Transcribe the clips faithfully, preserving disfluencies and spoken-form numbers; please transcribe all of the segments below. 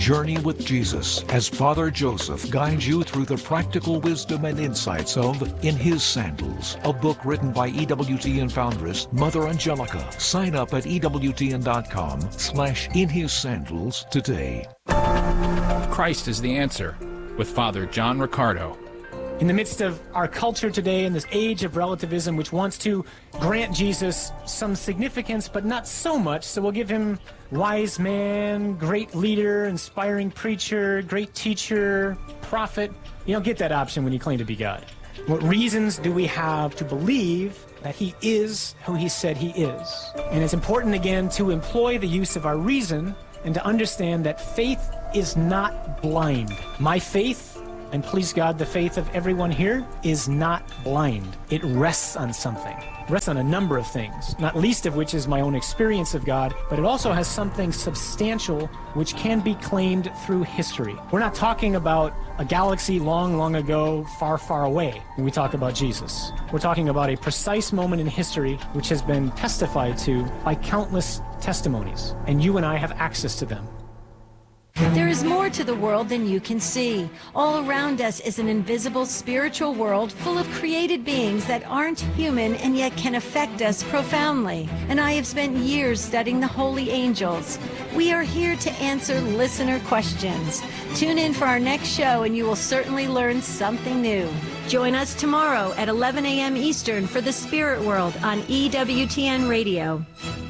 Journey with Jesus as Father Joseph guides you through the practical wisdom and insights of In His Sandals, a book written by E W T N foundress Mother Angelica. Sign up at ewtn.com slash In His Sandals today. Christ is the Answer with Father John Riccardo. In the midst of our culture today, in this age of relativism, which wants to grant Jesus some significance, but not so much, so we'll give him wise man, great leader, inspiring preacher, great teacher, prophet. You don't get that option when you claim to be God. What reasons do we have to believe that he is who he said he is? And it's important, again, to employ the use of our reason and to understand that faith is not blind. My faith, and please God, the faith of everyone here, is not blind. It rests on something. It rests on a number of things, not least of which is my own experience of God, but it also has something substantial which can be claimed through history. We're not talking about a galaxy long, long ago, far, far away when we talk about Jesus. We're talking about a precise moment in history which has been testified to by countless testimonies, and you and I have access to them. There is more to the world than you can see. All around us is an invisible spiritual world full of created beings that aren't human and yet can affect us profoundly. And I have spent years studying the holy angels. We are here to answer listener questions. Tune in for our next show and you will certainly learn something new. Join us tomorrow at eleven a.m. Eastern for The Spirit World on E W T N Radio.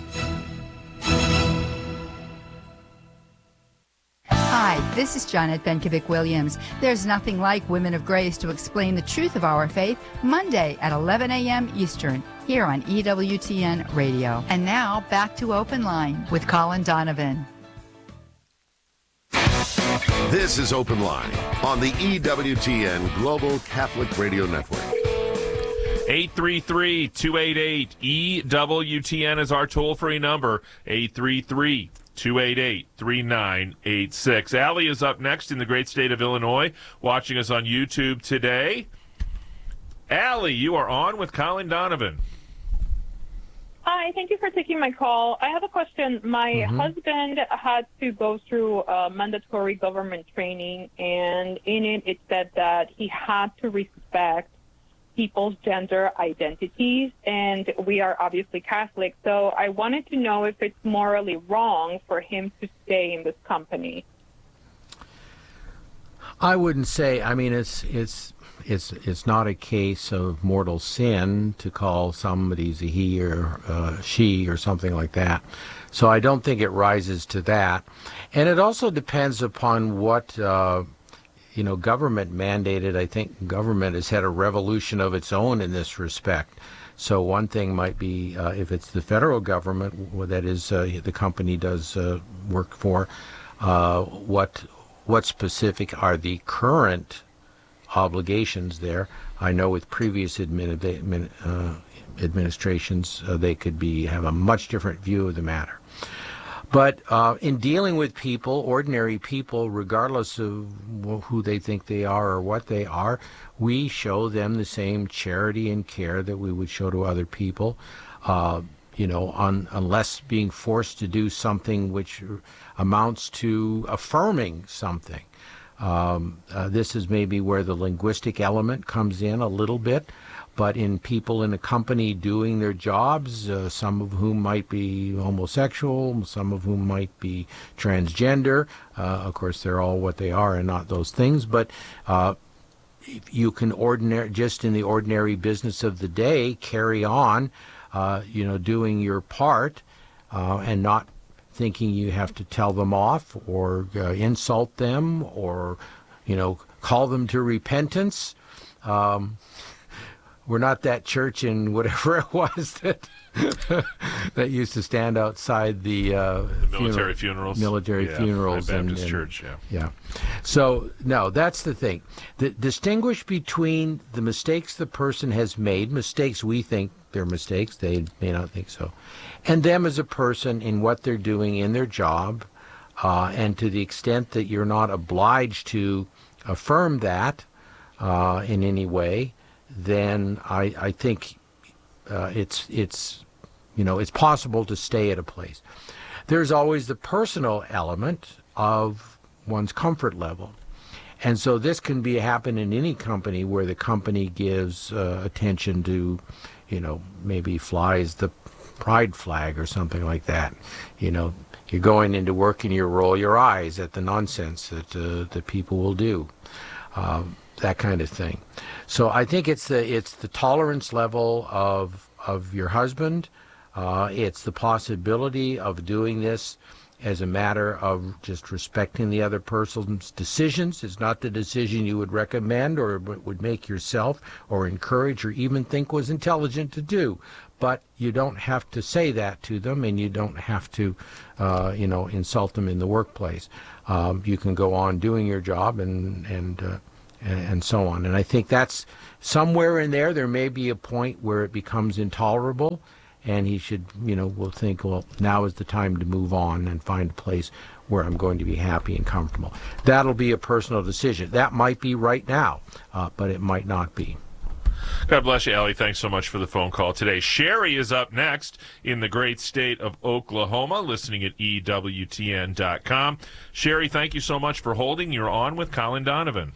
Hi, this is Janet Benkovic-Williams. There's nothing like Women of Grace to explain the truth of our faith, Monday at eleven a.m. Eastern, here on E W T N Radio. And now, back to Open Line with Colin Donovan. This is Open Line on the E W T N Global Catholic Radio Network. eight three three, two eight eight, E W T N is our toll-free number, eight three three, two eight eight, three nine eight six. Allie is up next in the great state of Illinois, watching us on YouTube today. Allie, you are on with Colin Donovan. Hi, thank you for taking my call. I have a question. My mm-hmm. husband had to go through uh, mandatory government training, and in it, it said that he had to respect people's gender identities, and we are obviously Catholic, so I wanted to know if it's morally wrong for him to stay in this company. I wouldn't say. I mean, it's it's it's it's not a case of mortal sin to call somebody a he or uh, she or something like that. So I don't think it rises to that, and it also depends upon what. Uh, You know, government mandated. I think government has had a revolution of its own in this respect. So one thing might be uh, if it's the federal government, that is, uh, the company does uh, work for, uh, what what specific are the current obligations there? I know with previous admin, admin, uh, administrations, uh, they could be have a much different view of the matter. But uh, in dealing with people, ordinary people, regardless of who they think they are or what they are, we show them the same charity and care that we would show to other people, uh, you know, on, unless being forced to do something which amounts to affirming something. Um, uh, this is maybe where the linguistic element comes in a little bit. But in people in a company doing their jobs, uh, some of whom might be homosexual, some of whom might be transgender. Uh, of course, they're all what they are and not those things. But uh, you can ordinary, just in the ordinary business of the day, carry on, uh, you know, doing your part uh, and not thinking you have to tell them off or uh, insult them or, you know, call them to repentance. Um, We're not that church in whatever it was that that used to stand outside the, uh, the military funeral, funerals. Military yeah, funerals. Baptist and, and, church, yeah. Yeah. So, no, that's the thing. The, distinguish between the mistakes the person has made, mistakes we think they're mistakes, they may not think so, and them as a person in what they're doing in their job, uh, and to the extent that you're not obliged to affirm that uh, in any way, then I, I think uh, it's it's you know it's possible to stay at a place. There's always the personal element of one's comfort level. And so this can be happen in any company where the company gives uh, attention to, you know, maybe flies the pride flag or something like that. You know, you're going into work and you roll your eyes at the nonsense that uh, that people will do, uh, that kind of thing. So I think it's the it's the tolerance level of of your husband. Uh, it's the possibility of doing this as a matter of just respecting the other person's decisions. It's not the decision you would recommend or would make yourself or encourage or even think was intelligent to do. But you don't have to say that to them, and you don't have to, uh, you know, insult them in the workplace. Um, you can go on doing your job and and, uh, and and so on. And I think that's somewhere in there. There may be a point where it becomes intolerable. And he should, you know, will think, well, now is the time to move on and find a place where I'm going to be happy and comfortable. That'll be a personal decision. That might be right now, uh, but it might not be. God bless you, Allie. Thanks so much for the phone call today. Sherry is up next in the great state of Oklahoma, listening at E W T N dot com. Sherry, thank you so much for holding. You're on with Colin Donovan.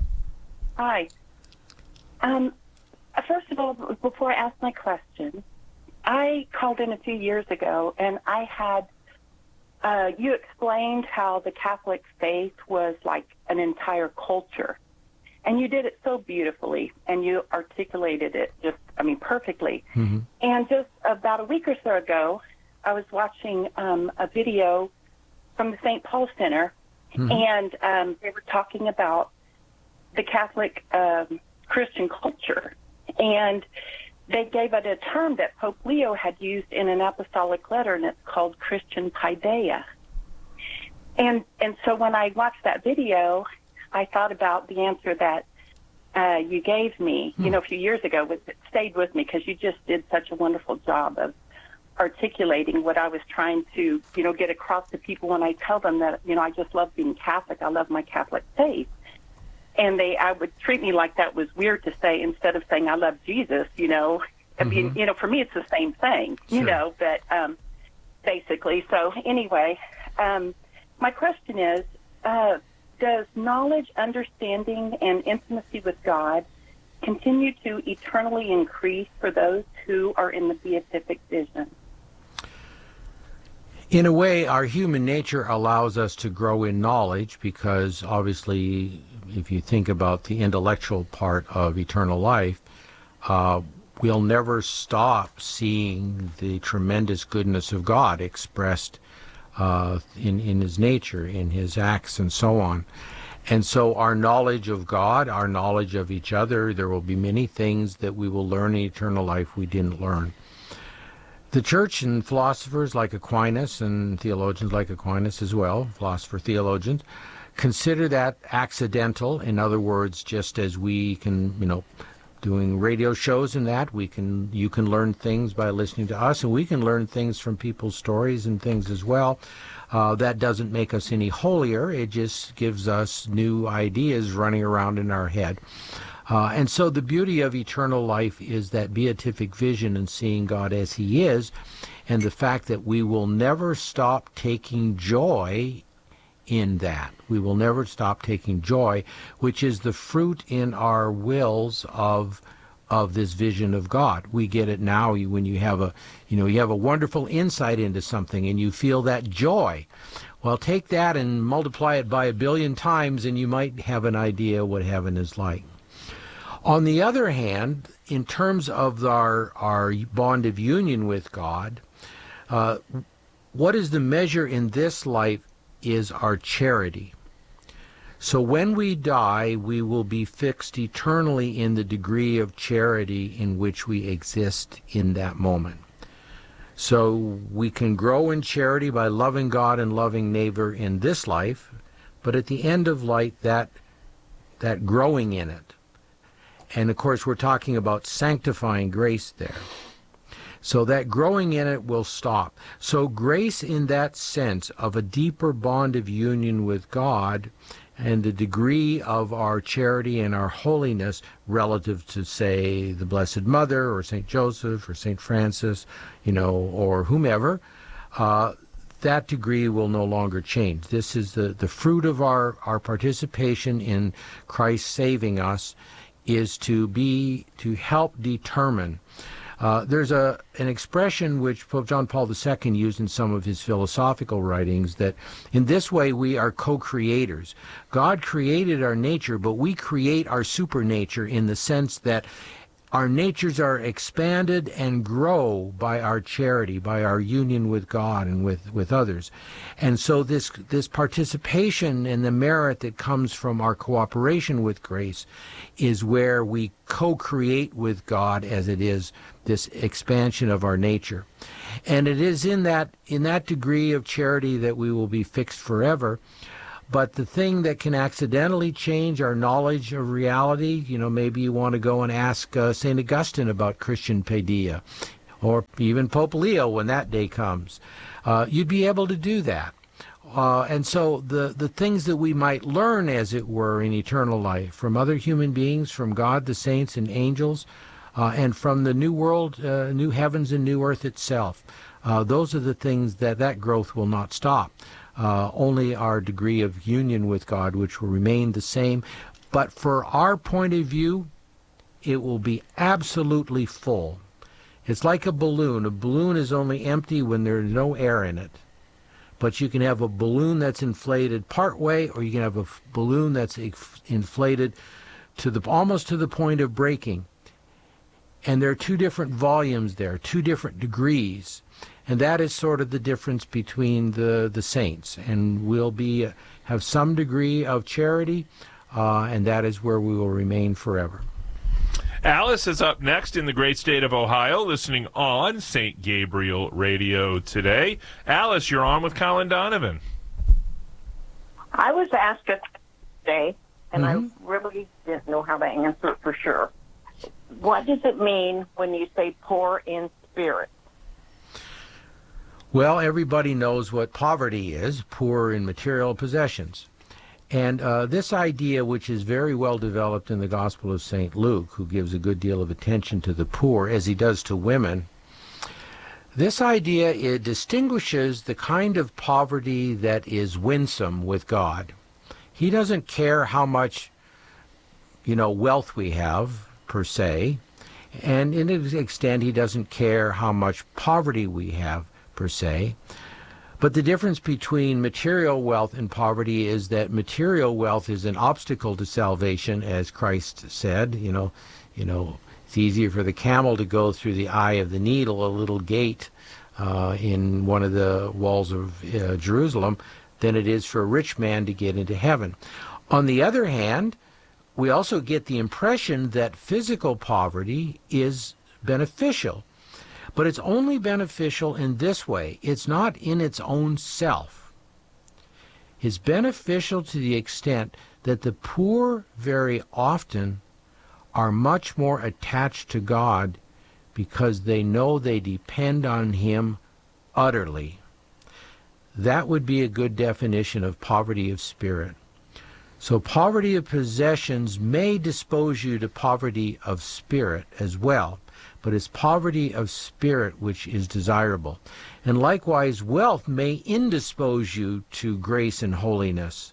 Hi. Um, first of all, before I ask my question, I called in a few years ago, and I had, uh, you explained how the Catholic faith was like an entire culture. And you did it so beautifully, and you articulated it just, I mean, perfectly. Mm-hmm. And just about a week or so ago, I was watching um, a video from the Saint Paul Center, mm-hmm. and um, they were talking about the Catholic um, Christian culture. And they gave it a term that Pope Leo had used in an apostolic letter, and it's called Christian paideia. And and so when I watched that video, I thought about the answer that uh, you gave me, you know, a few years ago. It stayed with me because you just did such a wonderful job of articulating what I was trying to, you know, get across to people when I tell them that, you know, I just love being Catholic. I love my Catholic faith. And they, I would treat me like that was weird to say instead of saying I love Jesus, you know. I mean, mm-hmm. you know, for me it's the same thing, you sure. know, but um, basically. So anyway, um, my question is, uh, does knowledge, understanding, and intimacy with God continue to eternally increase for those who are in the beatific vision? In a way, our human nature allows us to grow in knowledge because obviously, if you think about the intellectual part of eternal life, uh, we'll never stop seeing the tremendous goodness of God expressed uh, in, in his nature, in his acts, and so on. And so our knowledge of God, our knowledge of each other, there will be many things that we will learn in eternal life we didn't learn. The church and philosophers like Aquinas and theologians like Aquinas as well, philosopher theologians, consider that accidental. In other words, just as we can, you know, doing radio shows and that, we can, you can learn things by listening to us, and we can learn things from people's stories and things as well. Uh, that doesn't make us any holier. It just gives us new ideas running around in our head. Uh, and so the beauty of eternal life is that beatific vision and seeing God as he is, and the fact that we will never stop taking joy in that. We will never stop taking joy, which is the fruit in our wills of of this vision of God. We get it now when you have a, you know, you have a wonderful insight into something and you feel that joy. Well, take that and multiply it by a billion times and you might have an idea what heaven is like. On the other hand, in terms of our, our bond of union with God, uh, what is the measure in this life is our charity. So when we die, we will be fixed eternally in the degree of charity in which we exist in that moment. So we can grow in charity by loving God and loving neighbor in this life, but at the end of life, that that growing in it. And of course, we're talking about sanctifying grace there. So that growing in it will stop. So grace in that sense of a deeper bond of union with God and the degree of our charity and our holiness relative to, say, the Blessed Mother or Saint Joseph or Saint Francis, you know, or whomever, uh, that degree will no longer change. This is the, the fruit of our, our participation in Christ saving us, is to be, to help determine. Uh, there's a an expression which Pope John Paul the Second used in some of his philosophical writings, that in this way we are co-creators. God created our nature, but we create our supernature in the sense that our natures are expanded and grow by our charity, by our union with God and with, with others. And so this this participation and the merit that comes from our cooperation with grace is where we co-create with God, as it is this expansion of our nature. And it is in that in that degree of charity that we will be fixed forever. But the thing that can accidentally change our knowledge of reality, you know, maybe you want to go and ask uh, Saint Augustine about Christian paideia, or even Pope Leo when that day comes. Uh, you'd be able to do that. Uh, and so the, the things that we might learn, as it were, in eternal life from other human beings, from God, the saints and angels, uh, and from the new world, uh, new heavens and new earth itself, uh, those are the things that that growth will not stop. Uh, only our degree of union with God, which will remain the same. But for our point of view, it will be absolutely full. It's like a balloon. A balloon is only empty when there's no air in it. But you can have a balloon that's inflated part way, or you can have a f- balloon that's inf- inflated to the almost to the point of breaking. And there are two different volumes there, two different degrees. And that is sort of the difference between the, the saints. And we'll be uh, have some degree of charity, uh, and that is where we will remain forever. Alice is up next in the great state of Ohio, listening on Saint Gabriel Radio today. Alice, you're on with Colin Donovan. I was asked it today, and Mm-hmm. I really didn't know how to answer it for sure. What does it mean when you say poor in spirit? Well, everybody knows what poverty is, poor in material possessions. And uh, this idea, which is very well developed in the Gospel of Saint Luke, who gives a good deal of attention to the poor, as he does to women, this idea, it distinguishes the kind of poverty that is winsome with God. He doesn't care how much, you know, wealth we have, per se, and in an extent, he doesn't care how much poverty we have, per se. But the difference between material wealth and poverty is that material wealth is an obstacle to salvation, as Christ said. You know, you know, it's easier for the camel to go through the eye of the needle, a little gate uh, in one of the walls of uh, Jerusalem, than it is for a rich man to get into heaven. On the other hand, we also get the impression that physical poverty is beneficial. But it's only beneficial in this way. It's not in its own self. It's beneficial to the extent that the poor very often are much more attached to God because they know they depend on Him utterly. That would be a good definition of poverty of spirit. So poverty of possessions may dispose you to poverty of spirit as well, but it's poverty of spirit which is desirable. And likewise, wealth may indispose you to grace and holiness,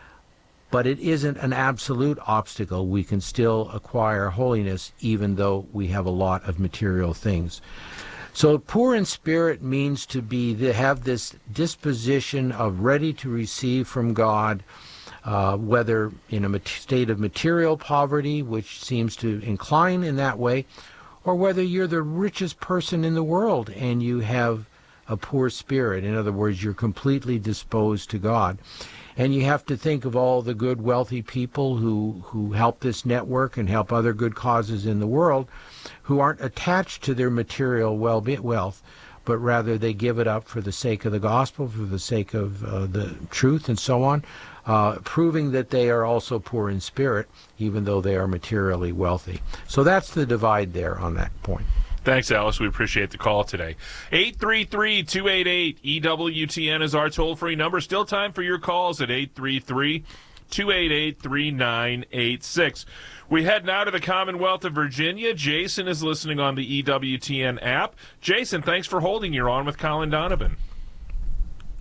but it isn't an absolute obstacle. We can still acquire holiness even though we have a lot of material things. So poor in spirit means to be to have this disposition of ready to receive from God, uh, whether in a state of material poverty, which seems to incline in that way, or whether you're the richest person in the world and you have a poor spirit. In other words, you're completely disposed to God. And you have to think of all the good, wealthy people who, who help this network and help other good causes in the world, who aren't attached to their material wealth, but rather they give it up for the sake of the gospel, for the sake of uh, the truth and so on, uh, proving that they are also poor in spirit, even though they are materially wealthy. So that's the divide there on that point. Thanks, Alice. We appreciate the call today. eight three three, two eight eight, E W T N is our toll-free number. Still time for your calls at eight three three, two eight eight, three nine eight six. We head now to the Commonwealth of Virginia. Jason is listening on the E W T N app. Jason, thanks for holding. You're on with Colin Donovan.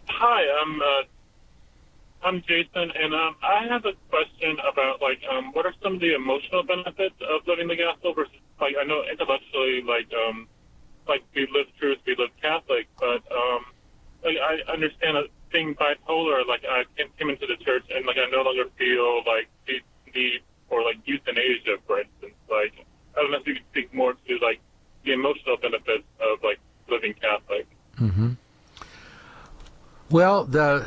Hi, I'm uh, I'm Jason, and um, I have a question about like um, what are some of the emotional benefits of living the gospel versus like I know intellectually like um, like we live truth, we live Catholic, but um, like I understand that being bipolar, like I came into the church and like I no longer feel like the need for like euthanasia, for instance. Like I don't know if you could speak more to like the emotional benefits of like living Catholic. Mm-hmm. Well, the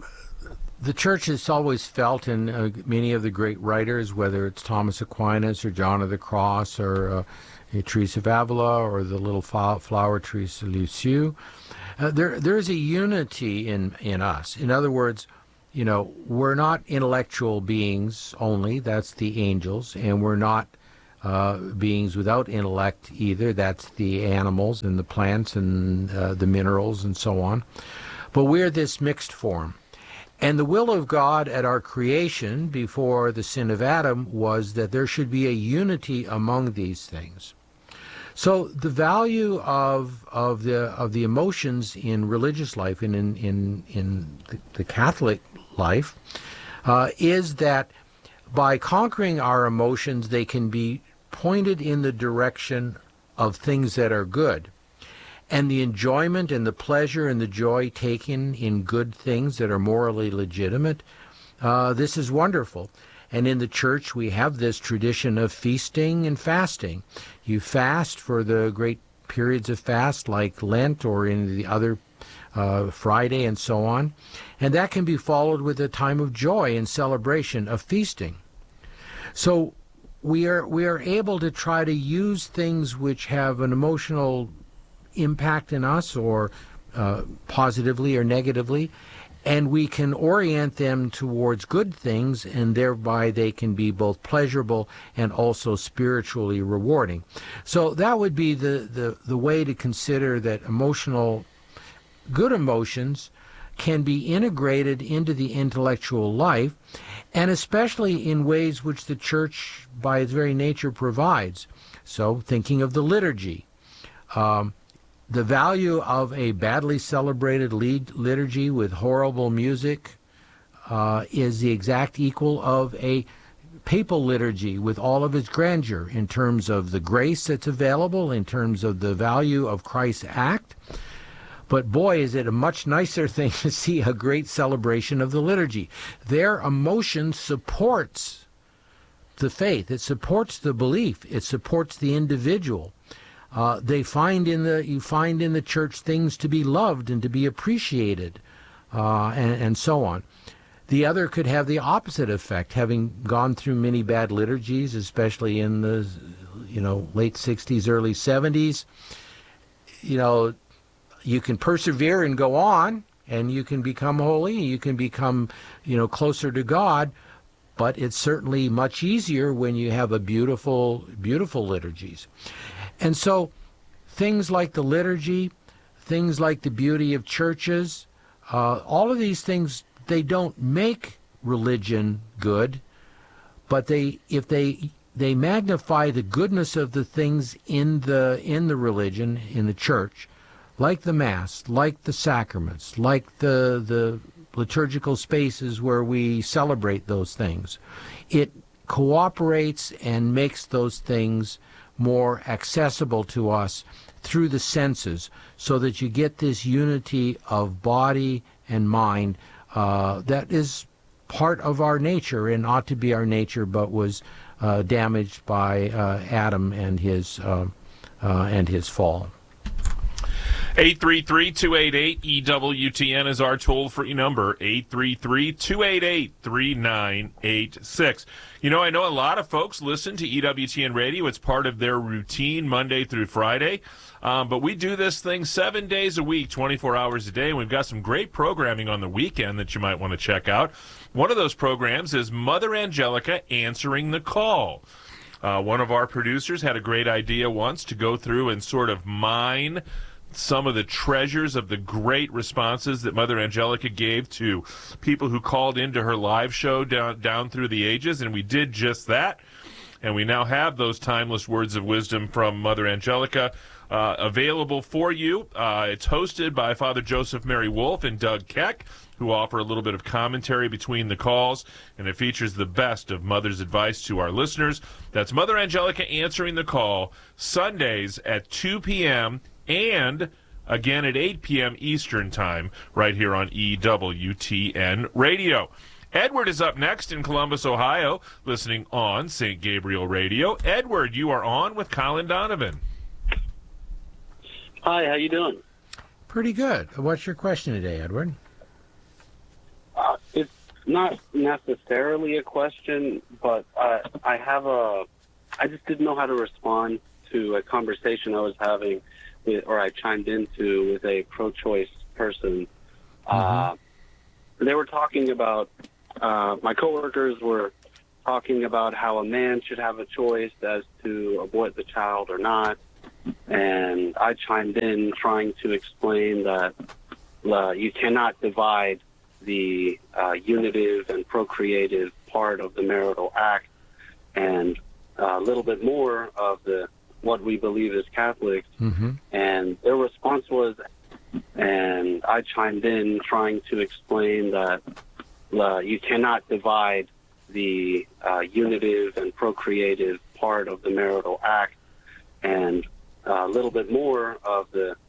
the church has always felt, and uh, many of the great writers, whether it's Thomas Aquinas or John of the Cross or uh, Teresa of Avila or the little flower Teresa Lisieux, uh, there there is a unity in in us. In other words, you know, we're not intellectual beings only. That's the angels, and we're not uh, beings without intellect either. That's the animals and the plants and uh, the minerals and so on. But we're this mixed form. And the will of God at our creation before the sin of Adam was that there should be a unity among these things. So the value of of the of the emotions in religious life and in in, in the, the Catholic life uh, is that by conquering our emotions, they can be pointed in the direction of things that are good. And the enjoyment and the pleasure and the joy taken in good things that are morally legitimate, uh, this is wonderful. And in the church, we have this tradition of feasting and fasting. You fast for the great periods of fast like Lent or in the other uh, Friday and so on. And that can be followed with a time of joy and celebration of feasting. So we are, we are able to try to use things which have an emotional impact in us, or uh, positively or negatively, and we can orient them towards good things, and thereby they can be both pleasurable and also spiritually rewarding. So that would be the, the, the way to consider that emotional, good emotions can be integrated into the intellectual life, and especially in ways which the church by its very nature provides. So thinking of the liturgy, um, the value of a badly celebrated liturgy with horrible music uh, is the exact equal of a papal liturgy with all of its grandeur in terms of the grace that's available, in terms of the value of Christ's act. But boy, is it a much nicer thing to see a great celebration of the liturgy. Their emotion supports the faith. It supports the belief. It supports the individual. Uh, they find in the you find in the church things to be loved and to be appreciated, uh, and, and so on. The other could have the opposite effect. Having gone through many bad liturgies, especially in the you know late sixties, early seventies, you know, you can persevere and go on, and you can become holy. You can become you know closer to God. But it's certainly much easier when you have a beautiful, beautiful liturgies. And so things like the liturgy, things like the beauty of churches, uh, all of these things, they don't make religion good, but they, if they, they magnify the goodness of the things in the, in the religion, in the church, like the Mass, like the sacraments, like the, the liturgical spaces where we celebrate those things. It cooperates and makes those things more accessible to us through the senses, so that you get this unity of body and mind uh, that is part of our nature and ought to be our nature, but was uh, damaged by uh, Adam and his uh, uh, and his fall. eight three three, two eight eight, E W T N is our toll-free number, eight three three, two eight eight, three nine eight six. You know, I know a lot of folks listen to E W T N Radio. It's part of their routine Monday through Friday. Um, but we do this thing seven days a week, twenty-four hours a day, and we've got some great programming on the weekend that you might want to check out. One of those programs is Mother Angelica Answering the Call. Uh, one of our producers had a great idea once to go through and sort of mine some of the treasures of the great responses that Mother Angelica gave to people who called into her live show down down through the ages, and we did just that. And we now have those timeless words of wisdom from Mother Angelica uh, available for you. Uh, it's hosted by Father Joseph Mary Wolf and Doug Keck, who offer a little bit of commentary between the calls, and it features the best of Mother's advice to our listeners. That's Mother Angelica answering the call Sundays at two p.m. and again at eight p.m. Eastern Time right here on E W T N Radio. Edward is up next in Columbus, Ohio, listening on Saint Gabriel Radio. Edward, you are on with Colin Donovan. Hi, how you doing? Pretty good. What's your question today, Edward? Uh, it's not necessarily a question, but uh, I have a. I just didn't know how to respond to a conversation I was having, with, or I chimed into with a pro-choice person. Mm-hmm. Uh, they were talking about. Uh, my coworkers were talking about how a man should have a choice as to abort the child or not, and I chimed in trying to explain that uh, you cannot divide the uh, unitive and procreative part of the marital act, and a little bit more of the what we believe as Catholics. Mm-hmm. And their response was, and I chimed in trying to explain that uh, you cannot divide the uh, unitive and procreative part of the marital act, and a little bit more of the